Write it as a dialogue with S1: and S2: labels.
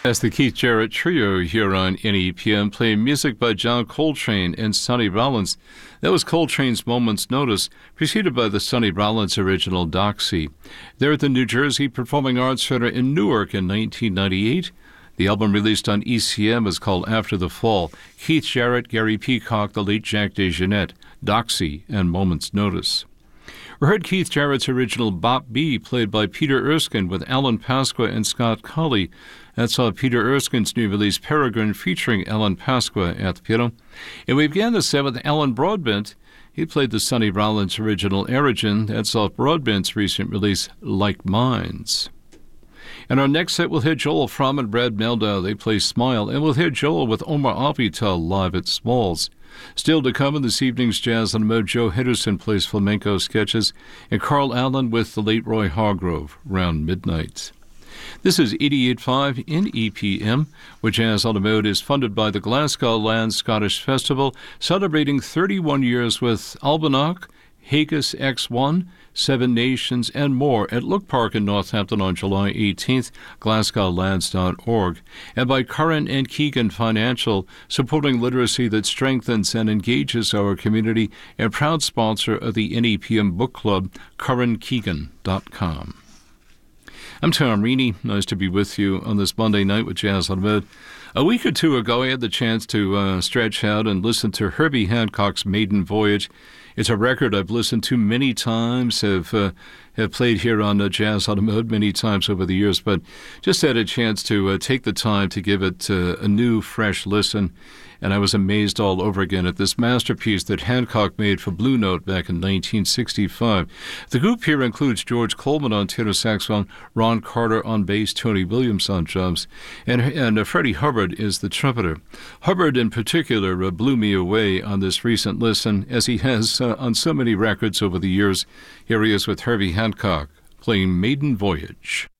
S1: That's the Keith Jarrett Trio here on NEPM, playing music by John Coltrane and Sonny Rollins. That was Coltrane's Moment's Notice, preceded by the Sonny Rollins original Doxy. They're at the New Jersey Performing Arts Center in Newark in 1998. The album released on ECM is called After the Fall. Keith Jarrett, Gary Peacock, the late Jack DeJohnette, Doxy, and Moment's Notice. We heard Keith Jarrett's original Bop B, played by Peter Erskine with Alan Pasqua and Scott Colley. That's Peter Erskine's new release Peregrine, featuring Alan Pasqua at the piano. And we began the set with Alan Broadbent. He played the Sonny Rollins original Origin. That's off Broadbent's recent release Like Minds. And our next set, we'll hear Joel Fromm and Brad Meldau. They play Smile, and we'll hear Joel with Omar Avital live at Smalls. Still to come in this evening's Jazz on the Mode, Joe Henderson plays flamenco sketches, and Carl Allen with the late Roy Hargrove, round midnight. This is 88.5 NEPM, which Jazz on the Mode is funded by the Glasgow Land Scottish Festival, celebrating 31 years with Albanoch, Haggis X1, Seven Nations, and more at Look Park in Northampton on July 18th, glasgowlands.org, and by Curran and Keegan Financial, supporting literacy that strengthens and engages our community, and proud sponsor of the NEPM Book Club, currankeegan.com. I'm Tom Reaney. Nice to be with you on this Monday night with Jazz on the Mode. A week or two ago, I had the chance to stretch out and listen to Herbie Hancock's Maiden Voyage. It's a record I've listened to many times, have played here on Jazz on the Mode many times over the years, but just had a chance to take the time to give it a new, fresh listen. And I was amazed all over again at this masterpiece that Hancock made for Blue Note back in 1965. The group here includes George Coleman on tenor saxophone, Ron Carter on bass, Tony Williams on drums, and Freddie Hubbard is the trumpeter. Hubbard in particular blew me away on this recent listen, as he has on so many records over the years. Here he is with Herbie Hancock playing Maiden Voyage.